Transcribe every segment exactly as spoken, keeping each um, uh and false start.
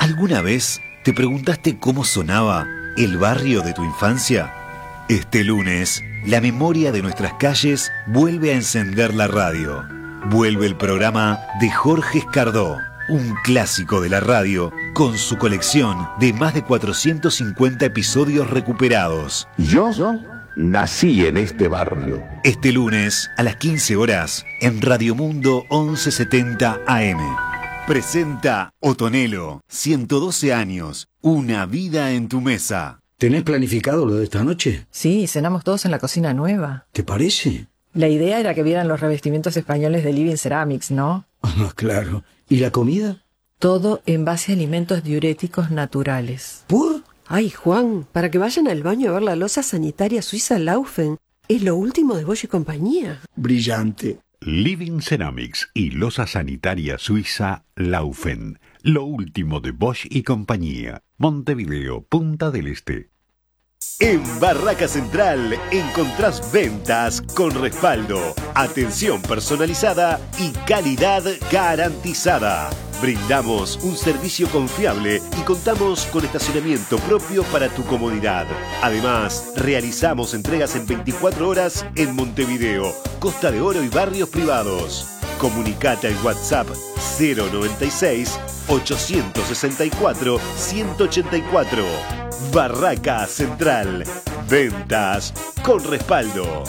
¿Alguna vez te preguntaste cómo sonaba el barrio de tu infancia? Este lunes, la memoria de nuestras calles vuelve a encender la radio. Vuelve el programa de Jorge Escardó, un clásico de la radio con su colección de más de cuatrocientos cincuenta episodios recuperados. Yo nací en este barrio. Este lunes a las quince horas en Radio Mundo once setenta A M. Presenta Otonelo, ciento doce años, una vida en tu mesa. ¿Tenés planificado lo de esta noche? Sí, cenamos todos en la cocina nueva. ¿Te parece? La idea era que vieran los revestimientos españoles de Living Ceramics, ¿no? Ah, claro. ¿Y la comida? Todo en base a alimentos diuréticos naturales. ¿Por? Ay, Juan, para que vayan al baño a ver la loza sanitaria suiza Laufen. Es lo último de Bosch y compañía. Brillante. Living Ceramics y loza sanitaria suiza Laufen. Lo último de Bosch y compañía. Montevideo, Punta del Este. En Barraca Central encontrás ventas con respaldo, atención personalizada y calidad garantizada. Brindamos un servicio confiable y contamos con estacionamiento propio para tu comodidad. Además, realizamos entregas en veinticuatro horas en Montevideo, Costa de Oro y barrios privados. Comunicate al WhatsApp cero noventa y seis, ochocientos sesenta y cuatro, ciento ochenta y cuatro. Barraca Central. Ventas con respaldo.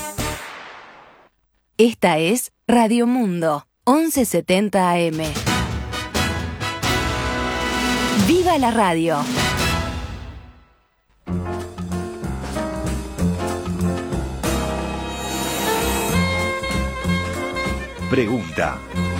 Esta es Radio Mundo, once setenta A M. ¡Viva la radio! Pregunta.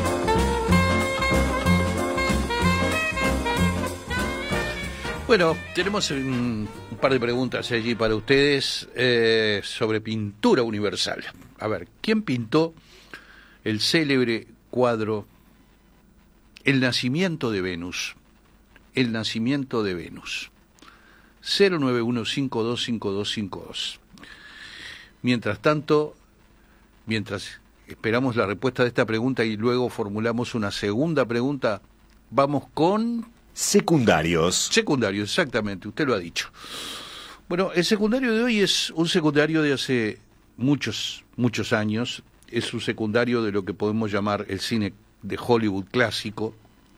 Bueno, tenemos un, un par de preguntas allí para ustedes eh, sobre pintura universal. A ver, ¿quién pintó el célebre cuadro El nacimiento de Venus? El nacimiento de Venus. cero nueve uno cinco dos cinco dos cinco dos. Mientras tanto, mientras esperamos la respuesta de esta pregunta y luego formulamos una segunda pregunta, vamos con... Secundarios. Secundarios, exactamente, usted lo ha dicho. Bueno, el secundario de hoy es un secundario de hace muchos, muchos años. Es un secundario de lo que podemos llamar el cine de Hollywood clásico.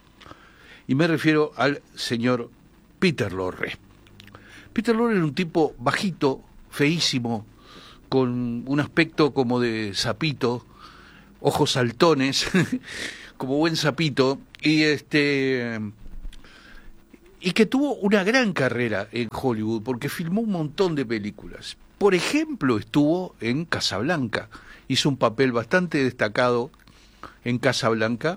Y me refiero al señor Peter Lorre. Peter Lorre era un tipo bajito, feísimo, con un aspecto como de sapito, ojos saltones, como buen sapito, y este... y que tuvo una gran carrera en Hollywood, porque filmó un montón de películas. Por ejemplo, estuvo en Casablanca, hizo un papel bastante destacado en Casablanca,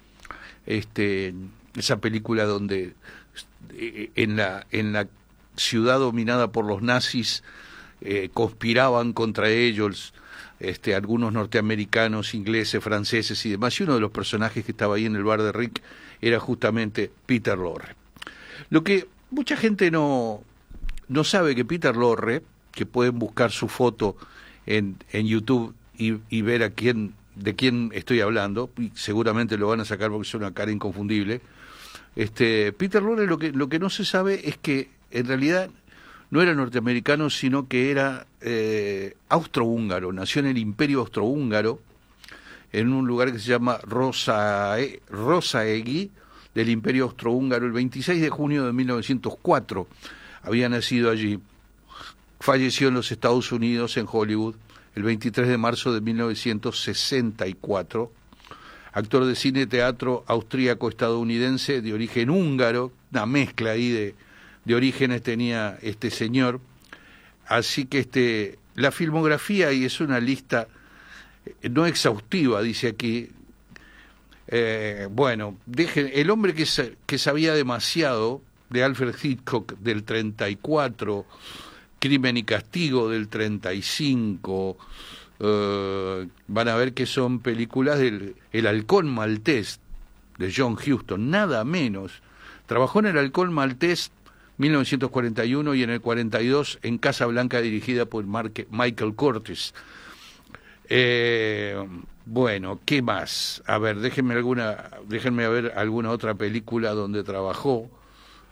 este, esa película donde en la, en la ciudad dominada por los nazis eh, conspiraban contra ellos este, algunos norteamericanos, ingleses, franceses y demás, y uno de los personajes que estaba ahí en el bar de Rick era justamente Peter Lorre. Lo que mucha gente no, no sabe que Peter Lorre, que pueden buscar su foto en, en YouTube y, y ver a quién, de quién estoy hablando, y seguramente lo van a sacar porque es una cara inconfundible. Este, Peter Lorre, lo que, lo que no se sabe es que en realidad no era norteamericano, sino que era eh, austrohúngaro, nació en el Imperio Austrohúngaro, en un lugar que se llama Rosae, Rosaegui, del Imperio Austrohúngaro, el veintiséis de junio de mil novecientos cuatro, había nacido allí. Falleció en los Estados Unidos, en Hollywood, el veintitrés de marzo de mil novecientos sesenta y cuatro. Actor de cine, teatro austríaco-estadounidense, de origen húngaro, una mezcla ahí de, de orígenes tenía este señor. Así que este, la filmografía, y es una lista no exhaustiva, dice aquí. Eh, bueno, dejen, El hombre que, que sabía demasiado, de Alfred Hitchcock, del treinta y cuatro, Crimen y castigo, del treinta y cinco, eh, van a ver que son películas del El halcón maltés, de John Huston, nada menos. Trabajó en El halcón maltés mil novecientos cuarenta y uno y en el cuarenta y dos en Casablanca, dirigida por Mark, Michael Curtis. Eh, bueno, ¿qué más? A ver, déjenme alguna, déjenme ver alguna otra película donde trabajó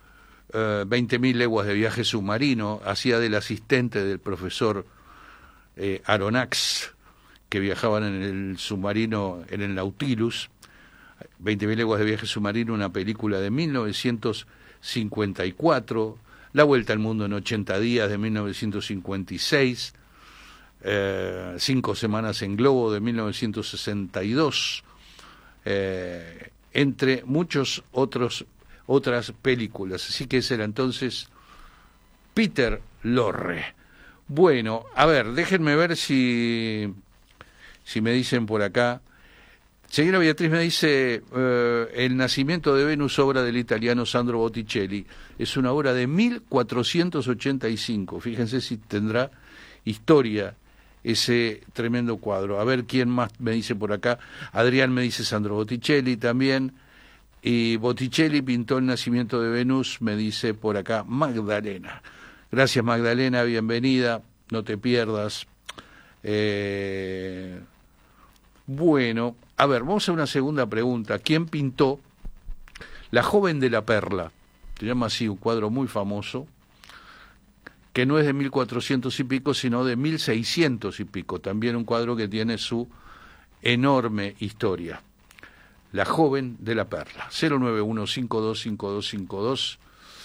eh, veinte mil leguas de viaje submarino, hacía del asistente del profesor eh, Aronnax, que viajaban en el submarino, en el Nautilus. veinte mil leguas de viaje submarino, una película de mil novecientos cincuenta y cuatro, La vuelta al mundo en ochenta días de mil novecientos cincuenta y seis, eh, Cinco semanas en globo de mil novecientos sesenta y dos, eh, entre muchos otros otras películas. Así que ese era entonces Peter Lorre. Bueno, a ver, déjenme ver si si me dicen por acá. Señora Beatriz me dice, eh, El nacimiento de Venus, obra del italiano Sandro Botticelli, es una obra de mil cuatrocientos ochenta y cinco. Fíjense si tendrá historia ese tremendo cuadro. A ver quién más me dice por acá. Adrián me dice Sandro Botticelli también. Y Botticelli pintó El nacimiento de Venus, me dice por acá Magdalena. Gracias Magdalena, bienvenida, no te pierdas. Eh... Bueno, a ver, vamos a una segunda pregunta. ¿Quién pintó La joven de la perla? Se llama así, un cuadro muy famoso, que no es de mil cuatrocientos y pico, sino de mil seiscientos y pico. También un cuadro que tiene su enorme historia. La joven de la perla. cero nueve uno cinco dos cinco dos cinco dos.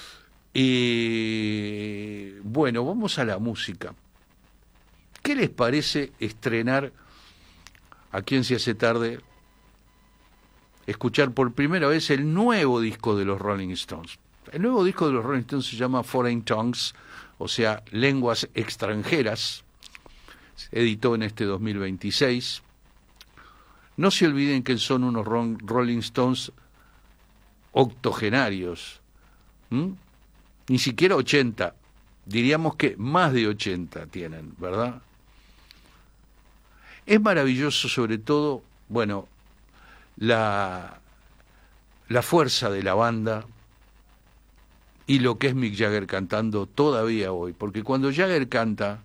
Y bueno, vamos a la música. ¿Qué les parece estrenar, aquí en Si hace tarde, escuchar por primera vez el nuevo disco de los Rolling Stones? El nuevo disco de los Rolling Stones se llama Foreign Tongues, o sea, lenguas extranjeras. Se editó en este dos mil veintiséis. No se olviden que son unos Rolling Stones octogenarios. ¿Mm? Ni siquiera ochenta. Diríamos que más de ochenta tienen, ¿verdad? Es maravilloso, sobre todo, bueno, la, la fuerza de la banda y lo que es Mick Jagger cantando todavía hoy. Porque cuando Jagger canta,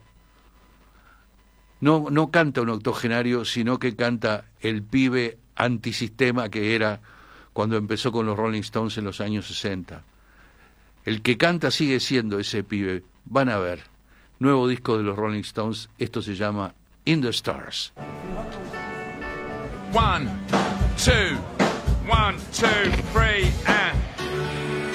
no, no canta un octogenario, sino que canta el pibe antisistema que era cuando empezó con los Rolling Stones en los años sesenta. El que canta sigue siendo ese pibe. Van a ver. Nuevo disco de los Rolling Stones. Esto se llama In the Stars. One, two, one, two, three.